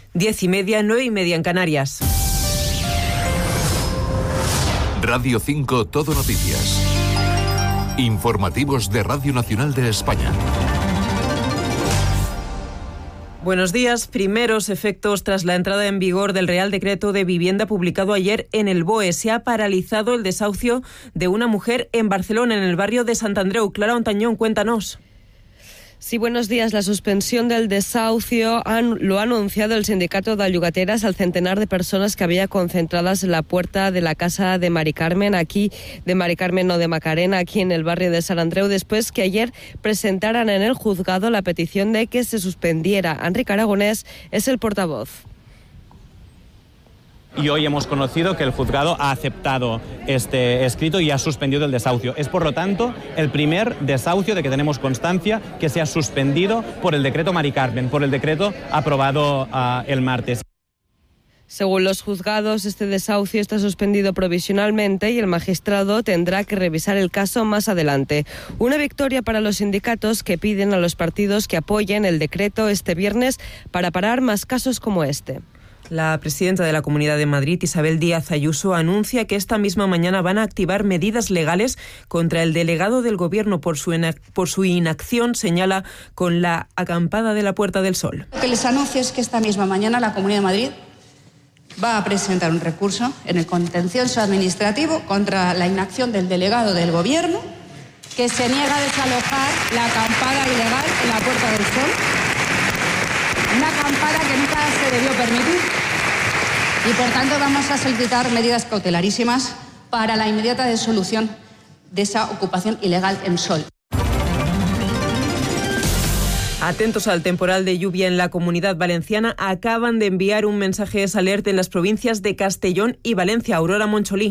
10:30, 9:30 en Canarias. Radio 5 Todo Noticias. Informativos de Radio Nacional de España. Buenos días. Primeros efectos tras la entrada en vigor del Real Decreto de Vivienda publicado ayer en el BOE. Se ha paralizado el desahucio de una mujer en Barcelona, en el barrio de Sant Andreu. Clara Ontañón, cuéntanos. Sí, buenos días. La suspensión del desahucio lo ha anunciado el sindicato de llogateras al centenar de personas que había concentradas en la puerta de la casa de Mari Carmen, de Macarena, aquí en el barrio de Sant Andreu, después que ayer presentaran en el juzgado la petición de que se suspendiera. Enrique Aragonés es el portavoz. Y hoy hemos conocido que el juzgado ha aceptado este escrito y ha suspendido el desahucio. Es, por lo tanto, el primer desahucio de que tenemos constancia que se ha suspendido por el decreto Mari Carmen, por el decreto aprobado el martes. Según los juzgados, este desahucio está suspendido provisionalmente y el magistrado tendrá que revisar el caso más adelante. Una victoria para los sindicatos que piden a los partidos que apoyen el decreto este viernes para parar más casos como este. La presidenta de la Comunidad de Madrid, Isabel Díaz Ayuso, anuncia que esta misma mañana van a activar medidas legales contra el delegado del Gobierno por su inacción, señala, con la acampada de la Puerta del Sol. Lo que les anuncio es que esta misma mañana la Comunidad de Madrid va a presentar un recurso en el contencioso administrativo contra la inacción del delegado del Gobierno que se niega a desalojar la acampada ilegal en la Puerta del Sol. Una acampada que nunca se debió permitir y por tanto vamos a solicitar medidas cautelarísimas para la inmediata disolución de esa ocupación ilegal en Sol. Atentos al temporal de lluvia en la Comunidad Valenciana. Acaban de enviar un mensaje de alerta en las provincias de Castellón y Valencia. Aurora Moncholí.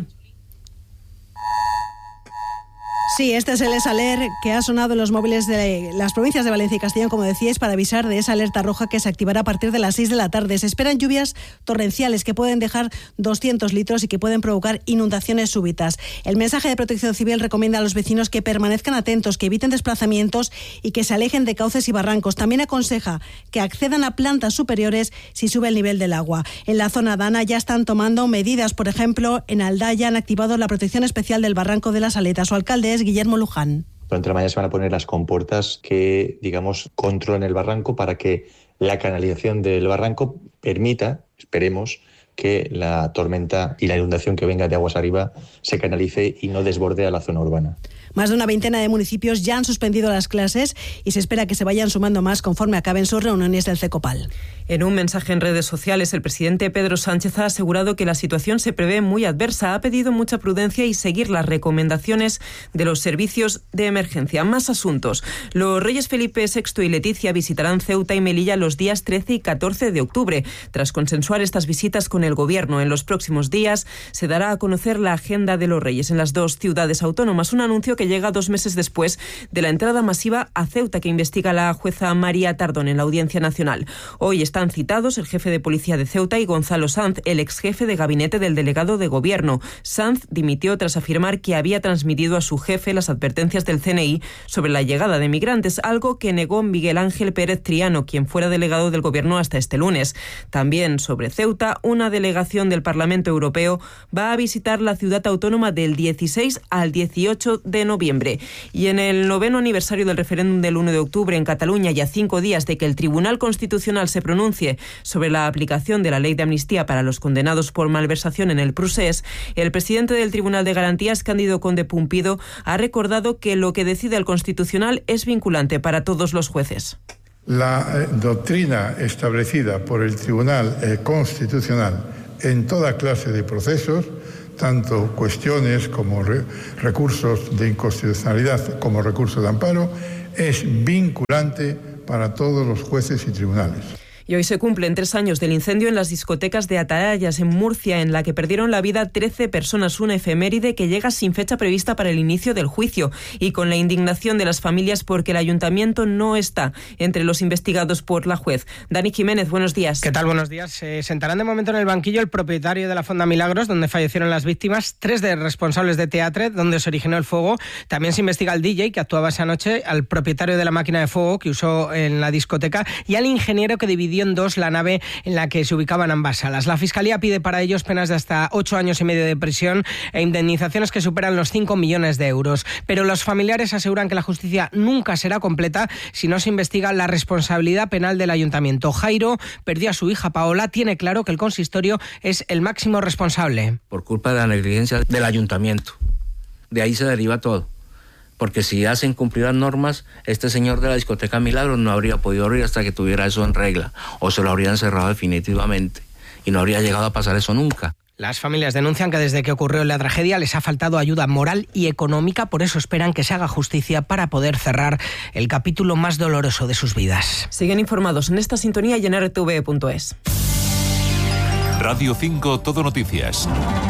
Sí, este es el ESALER que ha sonado en los móviles de las provincias de Valencia y Castellón, como decíais, para avisar de esa alerta roja que se activará a partir de las 6 de la tarde. Se esperan lluvias torrenciales que pueden dejar 200 litros y que pueden provocar inundaciones súbitas. El mensaje de Protección Civil recomienda a los vecinos que permanezcan atentos, que eviten desplazamientos y que se alejen de cauces y barrancos. También aconseja que accedan a plantas superiores si sube el nivel del agua. En la zona dana ya están tomando medidas. Por ejemplo, en Aldaya han activado la protección especial del Barranco de las Aletas. Su alcalde es Guillermo Luján. Durante la mañana se van a poner las compuertas que, controlen el barranco para que la canalización del barranco permita, esperemos, que la tormenta y la inundación que venga de aguas arriba se canalice y no desborde a la zona urbana. Más de una veintena de municipios ya han suspendido las clases y se espera que se vayan sumando más conforme acaben sus reuniones del CECOPAL. En un mensaje en redes sociales, el presidente Pedro Sánchez ha asegurado que la situación se prevé muy adversa. Ha pedido mucha prudencia y seguir las recomendaciones de los servicios de emergencia. Más asuntos. Los reyes Felipe VI y Leticia visitarán Ceuta y Melilla los días 13 y 14 de octubre. Tras consensuar estas visitas con el Gobierno, en los próximos días se dará a conocer la agenda de los reyes en las dos ciudades autónomas. Un anuncio que llega 2 meses después de la entrada masiva a Ceuta que investiga la jueza María Tardón en la Audiencia Nacional. Hoy están citados el jefe de policía de Ceuta y Gonzalo Sanz, el exjefe de gabinete del delegado de Gobierno. Sanz dimitió tras afirmar que había transmitido a su jefe las advertencias del CNI sobre la llegada de migrantes, algo que negó Miguel Ángel Pérez Triano, quien fuera delegado del Gobierno hasta este lunes. También sobre Ceuta, una delegación del Parlamento Europeo va a visitar la ciudad autónoma del 16 al 18 de noviembre. Y en el 9º aniversario del referéndum del 1 de octubre en Cataluña y a 5 días de que el Tribunal Constitucional se pronuncie sobre la aplicación de la ley de amnistía para los condenados por malversación en el Procés, el presidente del Tribunal de Garantías, Cándido Conde Pumpido, ha recordado que lo que decide el Constitucional es vinculante para todos los jueces. La doctrina establecida por el Tribunal Constitucional en toda clase de procesos, tanto cuestiones como recursos de inconstitucionalidad como recursos de amparo, es vinculante para todos los jueces y tribunales. Y hoy se cumplen 3 años del incendio en las discotecas de Atarayas, en Murcia, en la que perdieron la vida 13 personas, una efeméride que llega sin fecha prevista para el inicio del juicio y con la indignación de las familias porque el ayuntamiento no está entre los investigados por la juez. Dani Jiménez, buenos días. ¿Qué tal? Buenos días. Se sentarán de momento en el banquillo el propietario de la Fonda Milagros, donde fallecieron las víctimas, 3 de responsables de teatro, donde se originó el fuego. También se investiga al DJ que actuaba esa noche, al propietario de la máquina de fuego que usó en la discoteca y al ingeniero que dividió dividió en dos la nave en la que se ubicaban ambas salas. La Fiscalía pide para ellos penas de hasta 8 años y medio de prisión e indemnizaciones que superan los 5 millones de euros. Pero los familiares aseguran que la justicia nunca será completa si no se investiga la responsabilidad penal del ayuntamiento. Jairo perdió a su hija Paola, tiene claro que el consistorio es el máximo responsable. Por culpa de la negligencia del ayuntamiento. De ahí se deriva todo. Porque si hacen cumplir las normas, este señor de la discoteca Milagros no habría podido abrir hasta que tuviera eso en regla, o se lo habrían cerrado definitivamente, y no habría llegado a pasar eso nunca. Las familias denuncian que desde que ocurrió la tragedia les ha faltado ayuda moral y económica, por eso esperan que se haga justicia para poder cerrar el capítulo más doloroso de sus vidas. Siguen informados en esta sintonía y en rtv.es. Radio 5 Todo Noticias.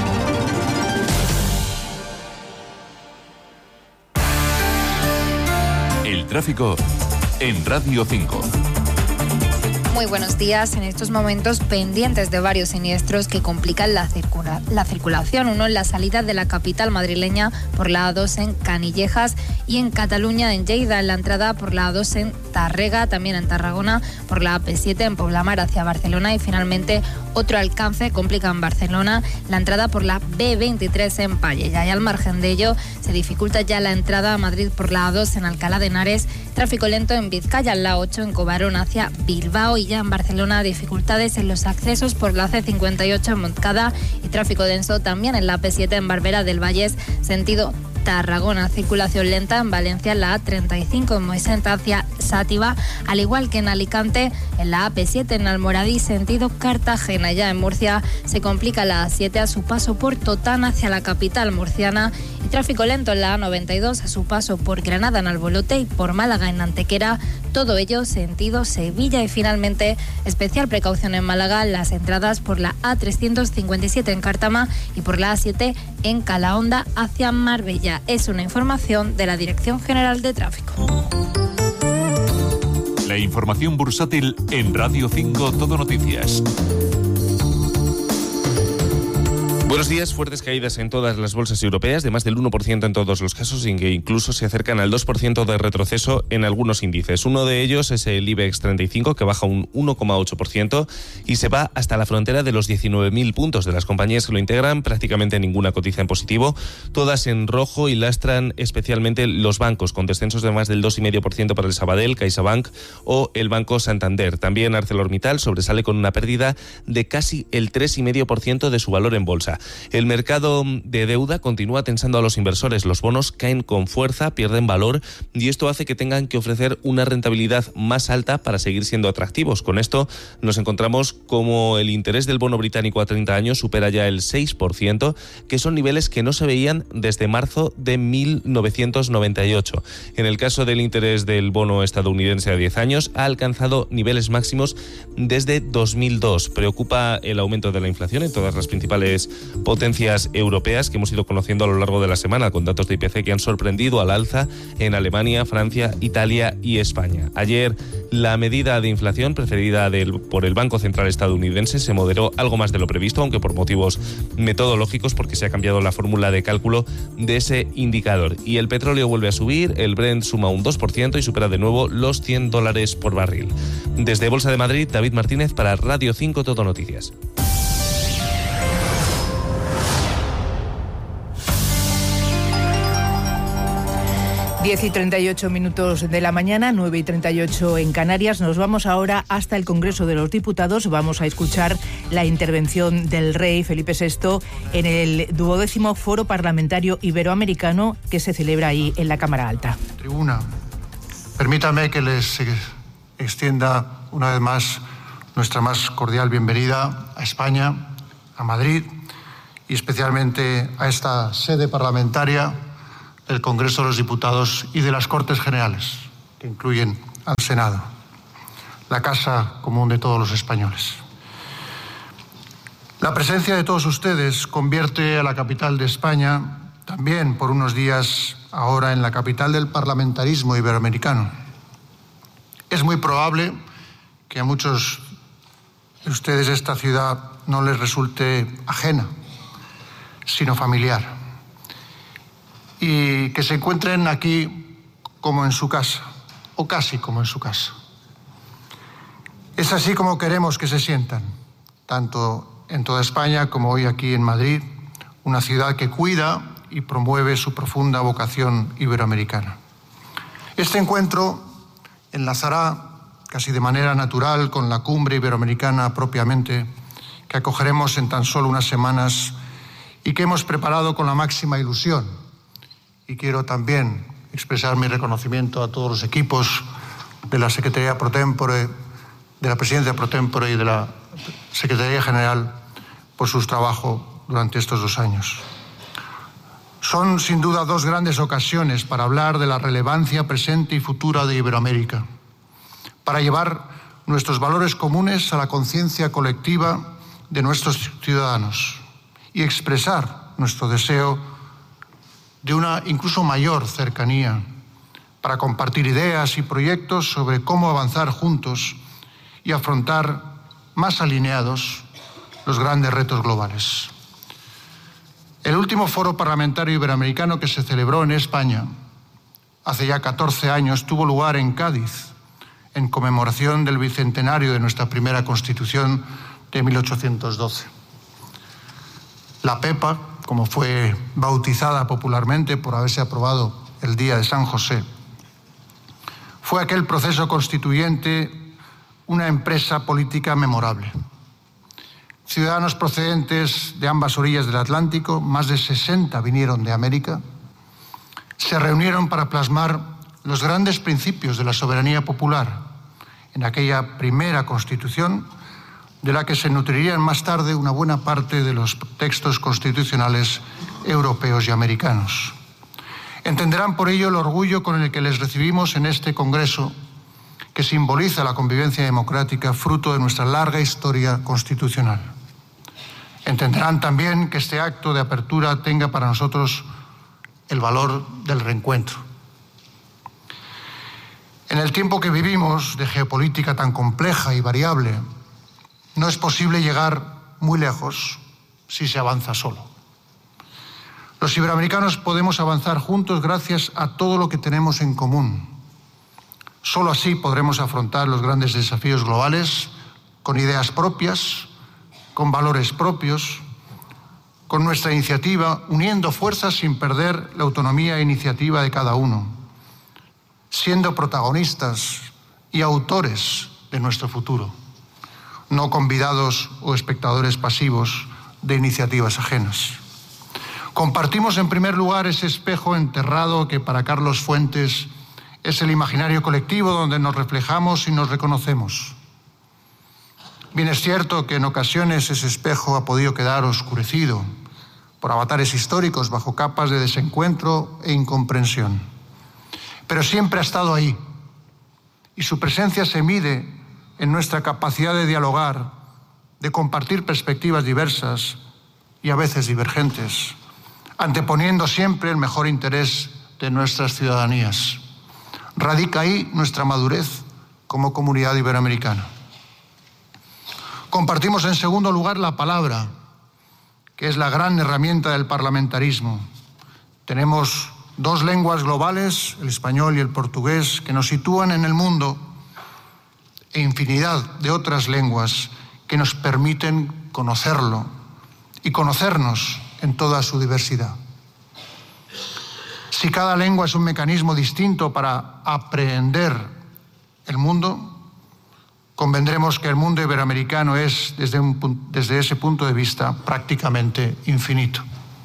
El tráfico en Radio 5. Muy buenos días. En estos momentos pendientes de varios siniestros que complican la circulación. Uno en la salida de la capital madrileña por la A2 en Canillejas y en Cataluña en Lleida, en la entrada por la A2 en Tàrrega, también en Tarragona por la AP7 en Poblamar hacia Barcelona y finalmente otro alcance complica en Barcelona la entrada por la B23 en Pallejà. Y al margen de ello se dificulta ya la entrada a Madrid por la A2 en Alcalá de Henares, tráfico lento en Vizcaya, en la 8 en Cobarón hacia Bilbao y ya en Barcelona dificultades en los accesos por la C58 en Montcada y tráfico denso también en la P7 en Barbera del Vallés, sentido Tarragona. Circulación lenta en Valencia en la A35 en Moisent hacia Sátiva, al igual que en Alicante en la AP7 en Almoradí sentido Cartagena. Ya en Murcia se complica la A7 a su paso por Totán hacia la capital murciana y tráfico lento en la A92 a su paso por Granada en Albolote y por Málaga en Antequera, todo ello sentido Sevilla. Y finalmente especial precaución en Málaga en las entradas por la A357 en Cártama y por la A7 en Calahonda hacia Marbella. Es una información de la Dirección General de Tráfico. La información bursátil en Radio 5 Todo Noticias. Buenos días. Fuertes caídas en todas las bolsas europeas, de más del 1% en todos los casos, y que incluso se acercan al 2% de retroceso en algunos índices. Uno de ellos es el IBEX 35, que baja un 1,8% y se va hasta la frontera de los 19.000 puntos. De las compañías que lo integran, prácticamente ninguna cotiza en positivo, todas en rojo, y lastran especialmente los bancos, con descensos de más del 2,5% para el Sabadell, CaixaBank o el Banco Santander. También ArcelorMittal sobresale con una pérdida de casi el 3,5% de su valor en bolsa. El mercado de deuda continúa tensando a los inversores. Los bonos caen con fuerza, pierden valor, y esto hace que tengan que ofrecer una rentabilidad más alta para seguir siendo atractivos. Con esto nos encontramos como el interés del bono británico a 30 años supera ya el 6%, que son niveles que no se veían desde marzo de 1998. En el caso del interés del bono estadounidense a 10 años, ha alcanzado niveles máximos desde 2002. Preocupa el aumento de la inflación en todas las principales potencias europeas que hemos ido conociendo a lo largo de la semana, con datos de IPC que han sorprendido al alza en Alemania, Francia, Italia y España. Ayer la medida de inflación preferida por el Banco Central estadounidense se moderó algo más de lo previsto, aunque por motivos metodológicos, porque se ha cambiado la fórmula de cálculo de ese indicador. Y el petróleo vuelve a subir, el Brent suma un 2% y supera de nuevo los $100 por barril. Desde Bolsa de Madrid, David Martínez para Radio 5 Todo Noticias. Diez y 38 minutos de la mañana, 9:38 en Canarias. Nos vamos ahora hasta el Congreso de los Diputados. Vamos a escuchar la intervención del rey Felipe VI en el 12º Foro Parlamentario Iberoamericano que se celebra ahí en la Cámara Alta. Tribuna, permítame que les extienda una vez más nuestra más cordial bienvenida a España, a Madrid y especialmente a esta sede parlamentaria del Congreso de los Diputados y de las Cortes Generales, que incluyen al Senado, la casa común de todos los españoles. La presencia de todos ustedes convierte a la capital de España, también por unos días ahora, en la capital del parlamentarismo iberoamericano. Es muy probable que a muchos de ustedes esta ciudad no les resulte ajena, sino familiar, y que se encuentren aquí como en su casa, o casi como en su casa. Es así como queremos que se sientan, tanto en toda España como hoy aquí en Madrid, una ciudad que cuida y promueve su profunda vocación iberoamericana. Este encuentro enlazará casi de manera natural con la cumbre iberoamericana propiamente, que acogeremos en tan solo unas semanas y que hemos preparado con la máxima ilusión. Y quiero también expresar mi reconocimiento a todos los equipos de la Secretaría Pro Tempore, de la Presidencia Pro Tempore y de la Secretaría General por su trabajo durante estos 2 años. Son sin duda 2 grandes ocasiones para hablar de la relevancia presente y futura de Iberoamérica, para llevar nuestros valores comunes a la conciencia colectiva de nuestros ciudadanos y expresar nuestro deseo de una incluso mayor cercanía para compartir ideas y proyectos sobre cómo avanzar juntos y afrontar más alineados los grandes retos globales. El último foro parlamentario iberoamericano que se celebró en España hace ya 14 años tuvo lugar en Cádiz, en conmemoración del bicentenario de nuestra primera Constitución de 1812. La PEPA, como fue bautizada popularmente por haberse aprobado el día de San José, fue aquel proceso constituyente una empresa política memorable. Ciudadanos procedentes de ambas orillas del Atlántico, más de 60 vinieron de América, se reunieron para plasmar los grandes principios de la soberanía popular en aquella primera Constitución, de la que se nutrirían más tarde una buena parte de los textos constitucionales europeos y americanos. Entenderán por ello el orgullo con el que les recibimos en este Congreso, que simboliza la convivencia democrática fruto de nuestra larga historia constitucional. Entenderán también que este acto de apertura tenga para nosotros el valor del reencuentro. En el tiempo que vivimos, de geopolítica tan compleja y variable, no es posible llegar muy lejos si se avanza solo. Los iberoamericanos podemos avanzar juntos gracias a todo lo que tenemos en común. Solo así podremos afrontar los grandes desafíos globales con ideas propias, con valores propios, con nuestra iniciativa, uniendo fuerzas sin perder la autonomía e iniciativa de cada uno, siendo protagonistas y autores de nuestro futuro, no convidados o espectadores pasivos de iniciativas ajenas. Compartimos en primer lugar ese espejo enterrado que para Carlos Fuentes es el imaginario colectivo donde nos reflejamos y nos reconocemos. Bien es cierto que en ocasiones ese espejo ha podido quedar oscurecido por avatares históricos bajo capas de desencuentro e incomprensión. Pero siempre ha estado ahí y su presencia se mide en nuestra capacidad de dialogar, de compartir perspectivas diversas y a veces divergentes, anteponiendo siempre el mejor interés de nuestras ciudadanías. Radica ahí nuestra madurez como comunidad iberoamericana. Compartimos en segundo lugar la palabra, que es la gran herramienta del parlamentarismo. Tenemos 2 lenguas globales, el español y el portugués, que nos sitúan en el mundo, e infinidad de otras lenguas que nos permiten conocerlo y conocernos en toda su diversidad. Si cada lengua es un mecanismo distinto para aprehender el mundo, convendremos que el mundo iberoamericano es, desde ese punto de vista, prácticamente infinito.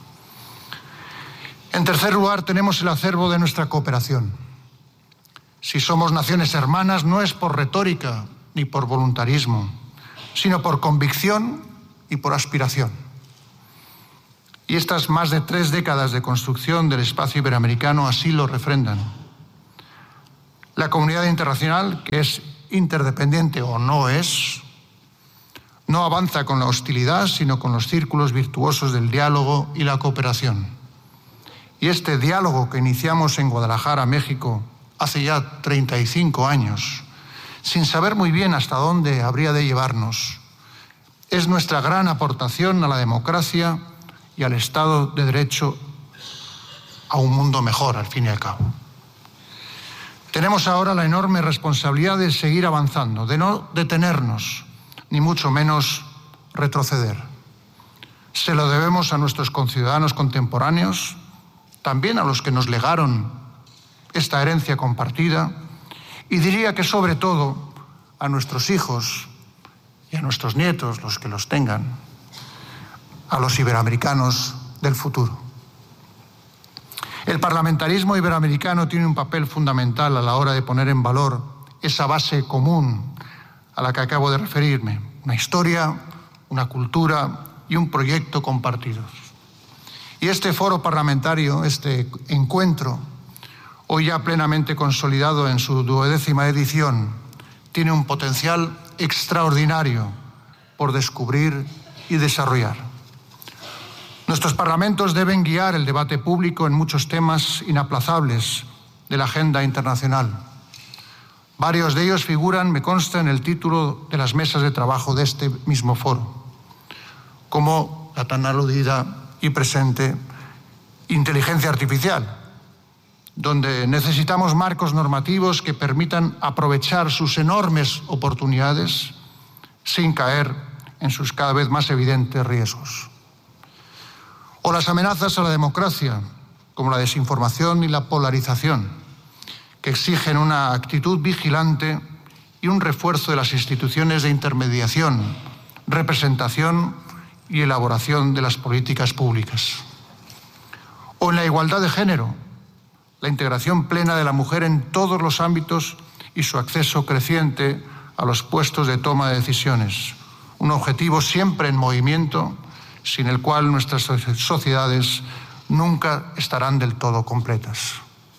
En tercer lugar, tenemos el acervo de nuestra cooperación. Si somos naciones hermanas, no es por retórica ni por voluntarismo, sino por convicción y por aspiración. Y estas más de 3 décadas de construcción del espacio iberoamericano así lo refrendan. La comunidad internacional, que es interdependiente o no es, no avanza con la hostilidad, sino con los círculos virtuosos del diálogo y la cooperación. Y este diálogo que iniciamos en Guadalajara, México, hace ya 35 años, sin saber muy bien hasta dónde habría de llevarnos, es nuestra gran aportación a la democracia y al Estado de Derecho, a un mundo mejor, al fin y al cabo. Tenemos ahora la enorme responsabilidad de seguir avanzando, de no detenernos, ni mucho menos retroceder. Se lo debemos a nuestros conciudadanos contemporáneos, también a los que nos legaron esta herencia compartida, y diría que sobre todo a nuestros hijos y a nuestros nietos, los que los tengan, a los iberoamericanos del futuro. El parlamentarismo iberoamericano tiene un papel fundamental a la hora de poner en valor esa base común a la que acabo de referirme, una historia, una cultura y un proyecto compartidos. Y este foro parlamentario, este encuentro, hoy ya plenamente consolidado en su 12ª edición, tiene un potencial extraordinario por descubrir y desarrollar. Nuestros parlamentos deben guiar el debate público en muchos temas inaplazables de la agenda internacional. Varios de ellos figuran, me consta, en el título de las mesas de trabajo de este mismo foro, como la tan aludida y presente inteligencia artificial, donde necesitamos marcos normativos que permitan aprovechar sus enormes oportunidades sin caer en sus cada vez más evidentes riesgos. O las amenazas a la democracia, como la desinformación y la polarización, que exigen una actitud vigilante y un refuerzo de las instituciones de intermediación, representación y elaboración de las políticas públicas. O en la igualdad de género, la integración plena de la mujer en todos los ámbitos y su acceso creciente a los puestos de toma de decisiones, un objetivo siempre en movimiento, sin el cual nuestras sociedades nunca estarán del todo completas.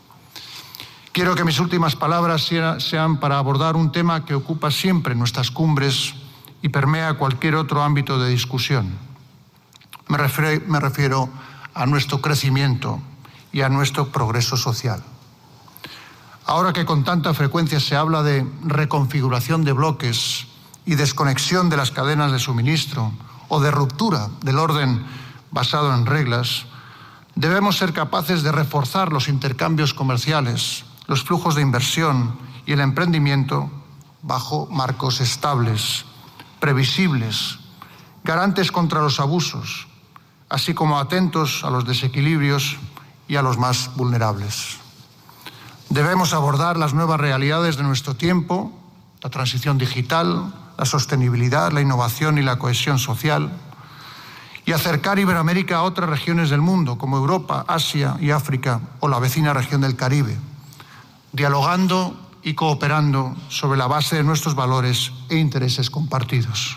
Quiero que mis últimas palabras sean para abordar un tema que ocupa siempre nuestras cumbres y permea cualquier otro ámbito de discusión. Me refiero a nuestro crecimiento y a nuestro progreso social. Ahora que con tanta frecuencia se habla de reconfiguración de bloques y desconexión de las cadenas de suministro, o de ruptura del orden basado en reglas, debemos ser capaces de reforzar los intercambios comerciales, los flujos de inversión y el emprendimiento bajo marcos estables, previsibles, garantes contra los abusos, así como atentos a los desequilibrios y a los más vulnerables. Debemos abordar las nuevas realidades de nuestro tiempo, la transición digital, la sostenibilidad, la innovación y la cohesión social, y acercar Iberoamérica a otras regiones del mundo, como Europa, Asia y África, o la vecina región del Caribe, dialogando y cooperando sobre la base de nuestros valores e intereses compartidos.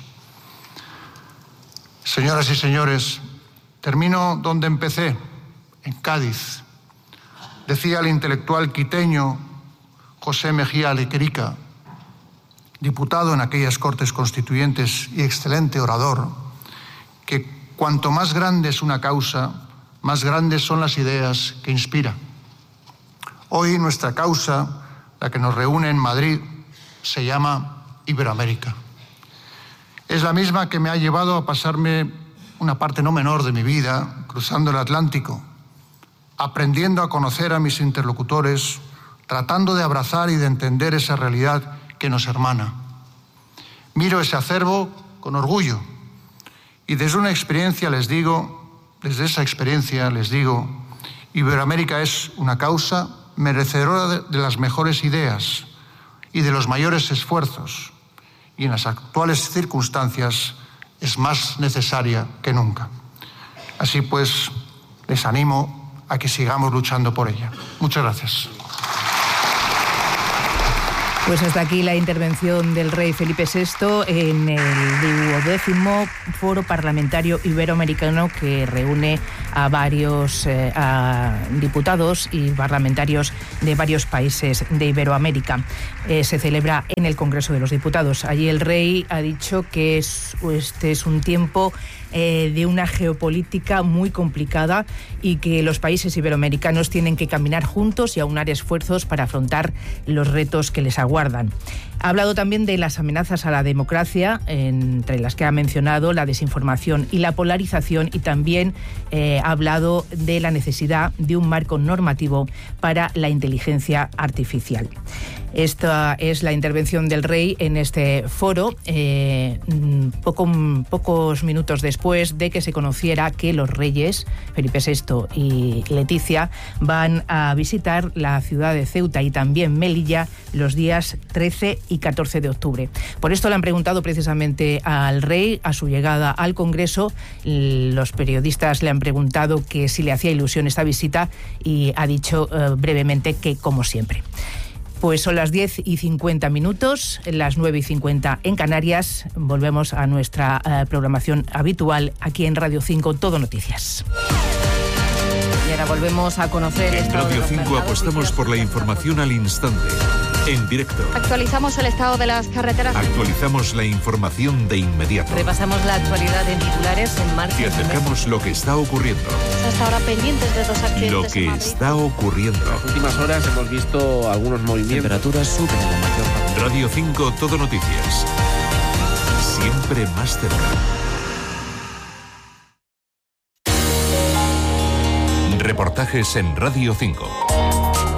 Señoras y señores, termino donde empecé, en Cádiz. Decía el intelectual quiteño José Mejía Lequerica, diputado en aquellas Cortes Constituyentes y excelente orador, que cuanto más grande es una causa, más grandes son las ideas que inspira. Hoy nuestra causa, la que nos reúne en Madrid, se llama Iberoamérica. Es la misma que me ha llevado a pasarme una parte no menor de mi vida cruzando el Atlántico, aprendiendo a conocer a mis interlocutores, tratando de abrazar y de entender esa realidad que nos hermana. Miro ese acervo con orgullo y desde esa experiencia les digo, Iberoamérica es una causa merecedora de las mejores ideas y de los mayores esfuerzos, y en las actuales circunstancias es más necesaria que nunca. Así pues, les animo a que sigamos luchando por ella. Muchas gracias. Pues hasta aquí la intervención del rey Felipe VI en el 12º Foro Parlamentario Iberoamericano, que reúne a varios diputados y parlamentarios de varios países de Iberoamérica. Se celebra en el Congreso de los Diputados. Allí el rey ha dicho que este es un tiempo de una geopolítica muy complicada y que los países iberoamericanos tienen que caminar juntos y aunar esfuerzos para afrontar los retos que les aguardan. Ha hablado también de las amenazas a la democracia, entre las que ha mencionado la desinformación y la polarización, y también ha hablado de la necesidad de un marco normativo para la inteligencia artificial. Esta es la intervención del rey en este foro, pocos minutos después de que se conociera que los reyes, Felipe VI y Leticia, van a visitar la ciudad de Ceuta y también Melilla los días 13 y 14 de octubre. Por esto le han preguntado precisamente al rey a su llegada al Congreso. Los periodistas le han preguntado que si le hacía ilusión esta visita y ha dicho brevemente que como siempre. Pues son las 10:50, las 9:50 en Canarias. Volvemos a nuestra programación habitual aquí en Radio 5, Todo Noticias. Y ahora volvemos a conocer... En Radio 5 apostamos por la información al instante, en directo. Actualizamos el estado de las carreteras. Actualizamos la información de inmediato. Repasamos la actualidad en titulares en marcha. Y acercamos lo que está ocurriendo. Hasta ahora pendientes de 2 accidentes. Lo que está ocurriendo. En las últimas horas hemos visto algunos movimientos. Temperaturas suben en la mayor parte. Radio 5 Todo Noticias. Siempre más cerca. Reportajes en Radio 5.